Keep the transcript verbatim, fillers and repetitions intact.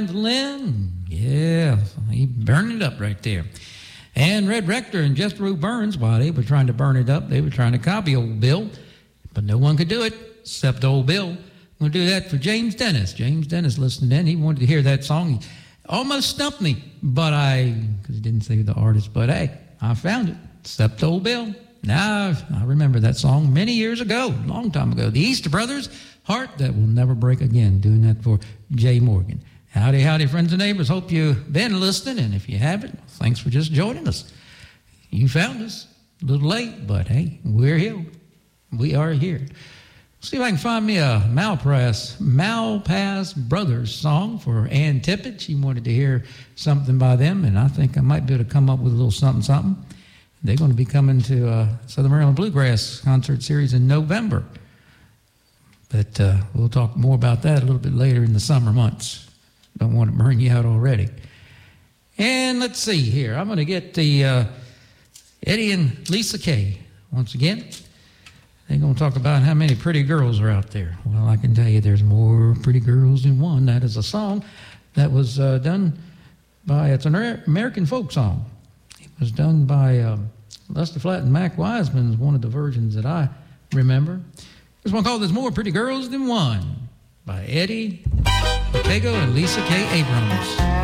Lynn, yeah, he burned it up right there. And Red Rector and Jethro Burns, while they were trying to burn it up, they were trying to copy Old Bill, but no one could do it except Old Bill. I'm going to do that for James Dennis. James Dennis listened in. He wanted to hear that song. He almost stumped me, but I, because he didn't say the artist, but hey, I found it, except Old Bill. Now, I remember that song many years ago, a long time ago. The Easter Brothers, Heart That Will Never Break Again, doing that for Jay Morgan. Howdy, howdy, friends and neighbors. Hope you've been listening, and if you haven't, thanks for just joining us. You found us a little late, but hey, we're here. We are here. See if I can find me a Malpass, Malpass Brothers song for Ann Tippett. She wanted to hear something by them, and I think I might be able to come up with a little something, something. They're going to be coming to uh, Southern Maryland Bluegrass concert series in November. But uh, we'll talk more about that a little bit later in the summer months. Don't want to burn you out already. And let's see here. I'm going to get the uh, Eddie and Lisa Kay once again. They're going to talk about how many pretty girls are out there. Well, I can tell you there's more pretty girls than one. That is a song that was uh, done by, it's an American folk song. It was done by um, Lester Flatt and Mac Wiseman is one of the versions that I remember. There's one called There's More Pretty Girls Than One by Eddie Matego and Lisa K. Abrams.